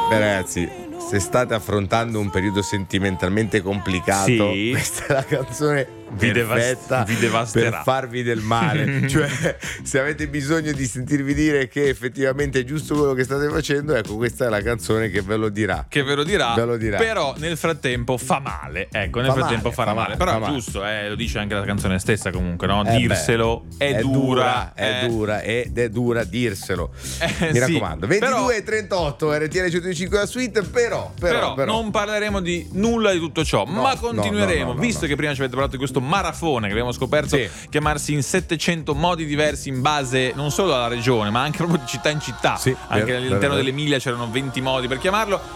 Beh, ragazzi, se state affrontando un periodo sentimentalmente complicato, Sì. questa è la canzone Vi perfetta devasterà. per farvi del male. Cioè, se avete bisogno di sentirvi dire che effettivamente è giusto quello che state facendo, ecco, questa è la canzone che ve lo dirà. Che ve lo dirà, Ve lo dirà. però nel frattempo fa male. Ecco, nel frattempo farà male. Però fa è male. giusto, lo dice anche la canzone stessa comunque, no? Eh Dirselo beh, è dura. è dura ed è dura dirselo. Mi sì. raccomando. 22:38 RTL 105 la suite, però non parleremo di nulla di tutto ciò, ma continueremo, visto che prima ci avete parlato di questo marafone che abbiamo scoperto chiamarsi in 700 modi diversi in base non solo alla regione, ma anche proprio di città in città. Sì, anche vero, all'interno vero. dell'Emilia c'erano 20 modi per chiamarlo.